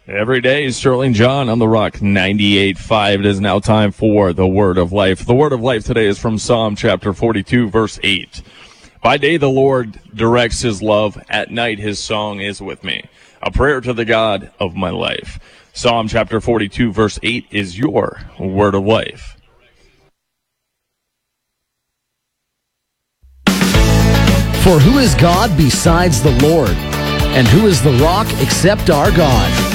Every day, Sterling John on the Rock 98.5. It is now time for the Word of Life. The Word of Life today is from Psalm chapter 42, verse 8. By day the Lord directs his love. At night his song is with me. A prayer to the God of my life. Psalm chapter 42, verse 8 is your Word of Life. For who is God besides the Lord? And who is the rock except our God?